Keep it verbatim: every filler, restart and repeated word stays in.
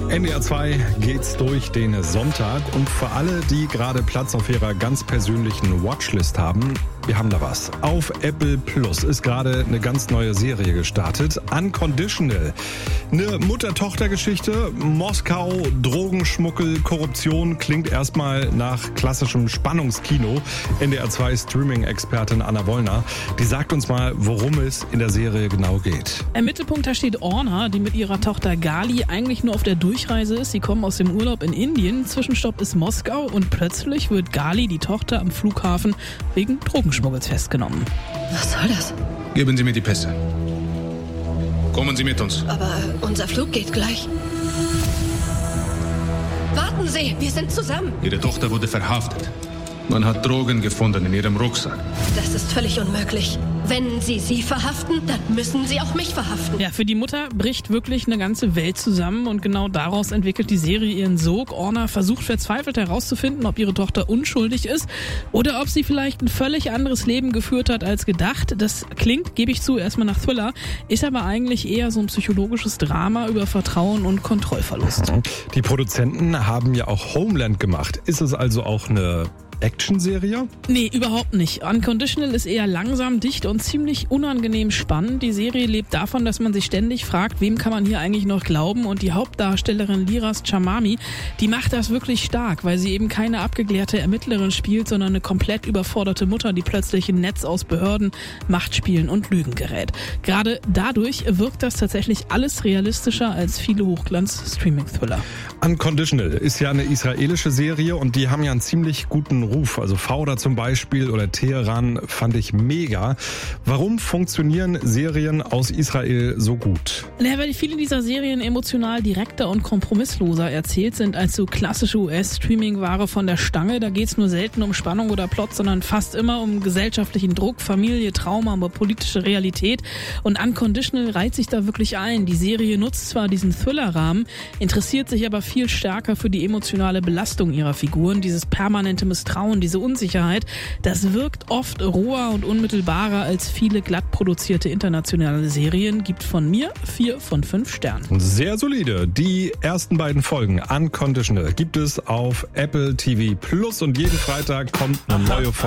N D R zwei geht's durch den Sonntag und für alle, die gerade Platz auf ihrer ganz persönlichen Watchlist haben, wir haben da was. Auf Apple Plus ist gerade eine ganz neue Serie gestartet, Unconditional. Eine Mutter-Tochter-Geschichte, Moskau, Drogenschmuggel, Korruption, klingt erstmal nach klassischem Spannungskino. N D R zwei Streaming-Expertin Anna Wollner, die sagt uns mal, worum es in der Serie genau geht. Im Mittelpunkt da steht Orna, die mit ihrer Tochter Gali eigentlich nur auf der Durchreise ist. Sie kommen aus dem Urlaub in Indien. Zwischenstopp ist Moskau und plötzlich wird Gali, die Tochter, am Flughafen wegen Drogenschmuggels festgenommen. Was soll das? Geben Sie mir die Pässe. Kommen Sie mit uns. Aber unser Flug geht gleich. Warten Sie, wir sind zusammen. Ihre Tochter wurde verhaftet. Man hat Drogen gefunden in ihrem Rucksack. Das ist völlig unmöglich. Wenn Sie sie verhaften, dann müssen Sie auch mich verhaften. Ja, für die Mutter bricht wirklich eine ganze Welt zusammen und genau daraus entwickelt die Serie ihren Sog. Orna versucht verzweifelt herauszufinden, ob ihre Tochter unschuldig ist oder ob sie vielleicht ein völlig anderes Leben geführt hat als gedacht. Das klingt, gebe ich zu, erstmal nach Thriller, ist aber eigentlich eher so ein psychologisches Drama über Vertrauen und Kontrollverlust. Die Produzenten haben ja auch Homeland gemacht. Ist es also auch eine Action-Serie? Nee, überhaupt nicht. Unconditional ist eher langsam, dicht und ziemlich unangenehm spannend. Die Serie lebt davon, dass man sich ständig fragt, wem kann man hier eigentlich noch glauben? Und die Hauptdarstellerin Liraz Chamami, die macht das wirklich stark, weil sie eben keine abgeklärte Ermittlerin spielt, sondern eine komplett überforderte Mutter, die plötzlich ein Netz aus Behörden, Machtspielen und Lügen gerät. Gerade dadurch wirkt das tatsächlich alles realistischer als viele Hochglanz-Streaming-Thriller. Unconditional ist ja eine israelische Serie und die haben ja einen ziemlich guten Ruf. Also Fauda zum Beispiel oder Teheran fand ich mega. Warum funktionieren Serien aus Israel so gut? Naja, weil viele dieser Serien emotional direkter und kompromissloser erzählt sind als so klassische U S-Streaming-Ware von der Stange. Da geht's nur selten um Spannung oder Plot, sondern fast immer um gesellschaftlichen Druck, Familie, Trauma, aber politische Realität. Und Unconditional reiht sich da wirklich ein. Die Serie nutzt zwar diesen Thriller-Rahmen, interessiert sich aber viel stärker für die emotionale Belastung ihrer Figuren, dieses permanente Misstrauen, diese Unsicherheit, das wirkt oft roher und unmittelbarer als viele glatt produzierte internationale Serien, gibt von mir vier von fünf Sternen. Sehr solide. Die ersten beiden Folgen Unconditional gibt es auf Apple T V Plus und jeden Freitag kommt eine neue Folge.